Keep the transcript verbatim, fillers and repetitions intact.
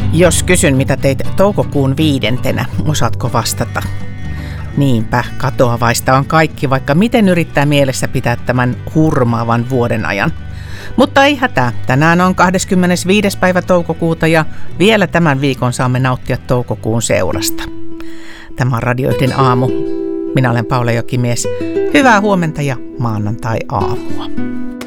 Jos kysyn, mitä teit toukokuun viidentenä, osaatko vastata? Niinpä, katoavaista on kaikki, vaikka miten yrittää mielessä pitää tämän hurmaavan vuoden ajan. Mutta ei hätää, tänään on kahdeskymmenesviides päivä toukokuuta ja vielä tämän viikon saamme nauttia toukokuun seurasta. Tämä on Radio yhden aamu. Minä olen Paula Jokimies. Hyvää huomenta ja maanantai-aamua.